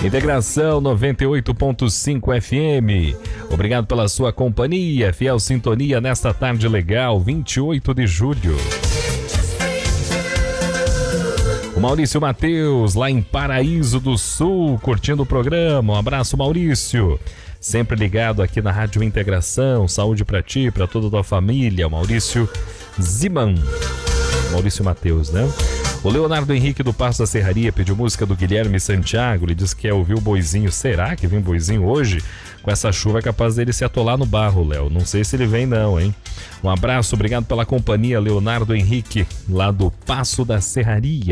Integração 98.5 FM. Obrigado pela sua companhia, fiel sintonia nesta tarde legal, 28 de julho. O Maurício Mateus, lá em Paraíso do Sul, curtindo o programa. Um abraço, Maurício. Sempre ligado aqui na Rádio Integração. Saúde pra ti, pra toda a tua família. O Maurício Ziman. Maurício Mateus, né? O Leonardo Henrique do Passo da Serraria pediu música do Guilherme Santiago. Ele disse que quer ouvir o Boizinho. Será que vem Boizinho hoje? Com essa chuva é capaz dele se atolar no barro, Léo. Não sei se ele vem não, hein? Um abraço, obrigado pela companhia, Leonardo Henrique, lá do Passo da Serraria.